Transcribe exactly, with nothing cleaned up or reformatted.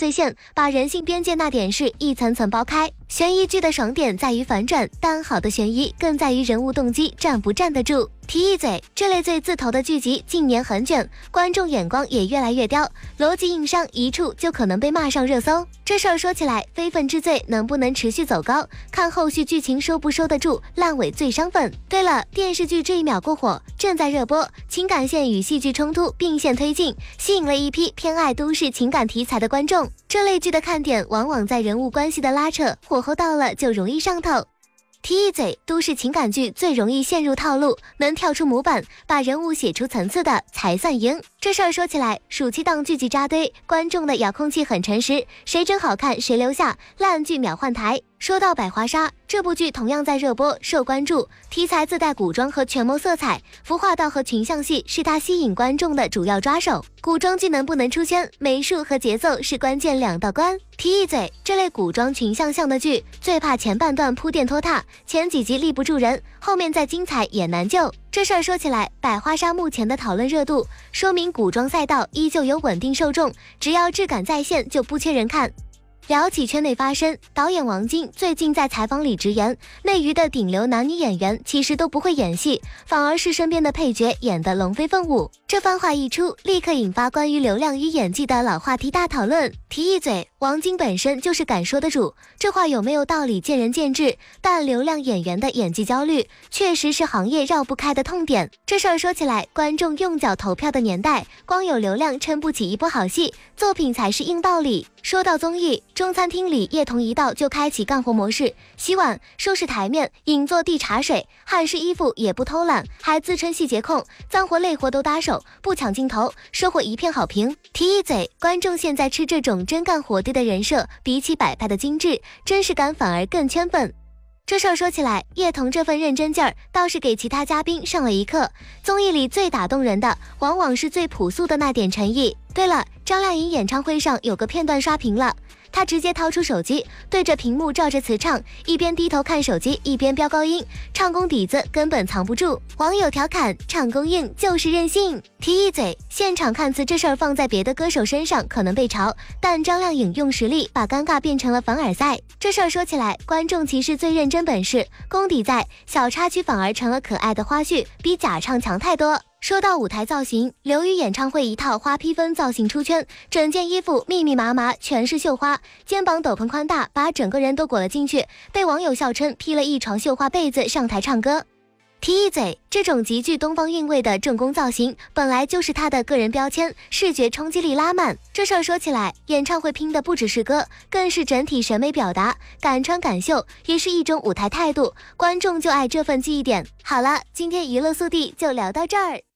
罪线，把人性边界那点事一层层剥开。悬疑剧的爽点在于反转，但好的悬疑更在于人物动机站不站得住。提一嘴，这类最字头的剧集近年很卷，观众眼光也越来越刁，逻辑硬伤一处就可能被骂上热搜。这事儿说起来，非分之罪能不能持续走高，看后续剧情收不收得住，烂尾最伤粉。对了，电视剧这一秒过火，正在热播，情感线与戏剧冲突并线推进，吸引了一批偏爱都市情感题材的观众。这类剧的看点往往在人物关系的拉扯，火候到了就容易上头。提一嘴，都市情感剧最容易陷入套路，能跳出模板，把人物写出层次的才算赢。这事儿说起来，暑期档剧集扎堆，观众的遥控器很诚实，谁真好看谁留下，烂剧秒换台。说到百花杀，这部剧同样在热播，受关注，题材自带古装和权谋色彩，服化道和群像戏是它吸引观众的主要抓手。古装剧能不能出圈，美术和节奏是关键两道关。提一嘴，这类古装群像向的剧，最怕前半段铺垫拖沓，前几集立不住人，后面再精彩也难救。这事儿说起来，百花杀目前的讨论热度，说明古装赛道依旧有稳定受众，只要质感在线，就不缺人看。聊起圈内发声，导演王晶最近在采访里直言，内娱的顶流男女演员其实都不会演戏，反而是身边的配角演得龙飞凤舞。这番话一出，立刻引发关于流量与演技的老话题大讨论。提一嘴，王晶本身就是敢说的主，这话有没有道理见仁见智，但流量演员的演技焦虑确实是行业绕不开的痛点。这事儿说起来，观众用脚投票的年代，光有流量撑不起一部好戏，作品才是硬道理。说到综艺，中餐厅里叶童一到就开启干活模式，洗碗、收拾台面、引座递茶水，汗湿衣服也不偷懒，还自称细节控，脏活累活都搭手，不抢镜头，收获一片好评。提一嘴，观众现在吃这种真干活的的人设，比起摆拍的精致，真实感反而更圈粉。这事儿说起来，叶童这份认真劲儿倒是给其他嘉宾上了一课。综艺里最打动人的，往往是最朴素的那点诚意。对了，张靓颖演唱会上有个片段刷屏了，她直接掏出手机，对着屏幕照着词唱，一边低头看手机，一边飙高音，唱功底子根本藏不住。网友调侃，唱功硬就是任性。提一嘴，现场看词这事儿放在别的歌手身上可能被嘲，但张靓颖用实力把尴尬变成了凡尔赛。这事儿说起来，观众其实最认真本事，功底在，小插曲反而成了可爱的花絮，比假唱强太多。说到舞台造型，刘宇演唱会一套花披风造型出圈，整件衣服密密麻麻全是绣花，肩膀斗篷宽大，把整个人都裹了进去，被网友笑称披了一床绣花被子上台唱歌。提一嘴，这种极具东方韵味的正宫造型，本来就是他的个人标签，视觉冲击力拉满。这事儿说起来，演唱会拼的不只是歌，更是整体审美表达，敢穿敢秀，也是一种舞台态度，观众就爱这份记忆点。好了，今天娱乐速递就聊到这儿。